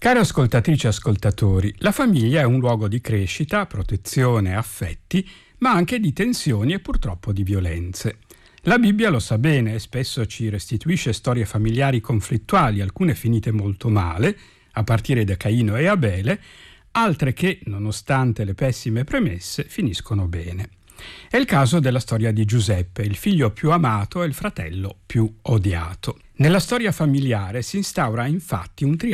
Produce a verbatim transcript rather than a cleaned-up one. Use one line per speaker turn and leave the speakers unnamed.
Cari ascoltatrici e ascoltatori, la famiglia è un luogo di crescita, protezione, affetti, ma anche di tensioni e purtroppo di violenze. La Bibbia lo sa bene e spesso ci restituisce storie familiari conflittuali, alcune finite molto male, a partire da Caino e Abele, altre che, nonostante le pessime premesse, finiscono bene. È il caso della storia di Giuseppe, il figlio più amato e il fratello più odiato. Nella storia familiare si instaura infatti un triangolo